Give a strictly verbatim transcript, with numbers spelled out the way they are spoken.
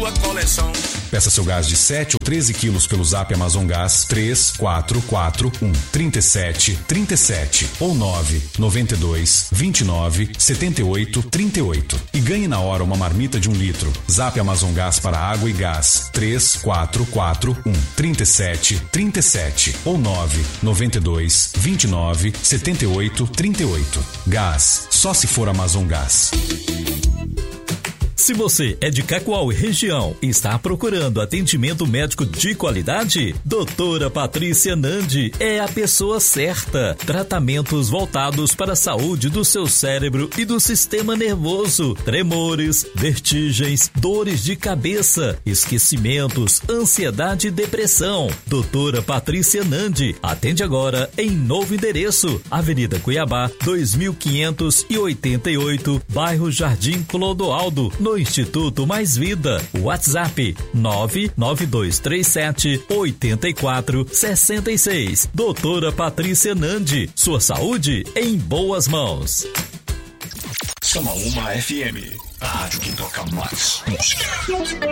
sua coleção. Peça seu gás de sete ou treze quilos pelo Zap Amazon Gás três quatro quatro um, três sete três sete ou nove nove dois, vinte e nove, setenta e oito, trinta e oito. E ganhe na hora uma marmita de um litro. Zap Amazon Gás para água e gás três quatro quatro um, três sete três sete ou nove nove dois, vinte e nove, setenta e oito, trinta e oito. Gás, só se for Amazon Gás. Se você é de Cacoal e região e está procurando atendimento médico de qualidade, doutora Patrícia Nandi é a pessoa certa. Tratamentos voltados para a saúde do seu cérebro e do sistema nervoso, tremores, vertigens, dores de cabeça, esquecimentos, ansiedade e depressão. doutora Patrícia Nandi atende agora em novo endereço, Avenida Cuiabá, dois mil quinhentos e oitenta e oito, bairro Jardim Clodoaldo, no Instituto Mais Vida. WhatsApp nove nove dois três sete, oito quatro seis seis. doutora Patrícia Nandi, sua saúde em boas mãos. Soma Uma F M, a rádio que toca mais música.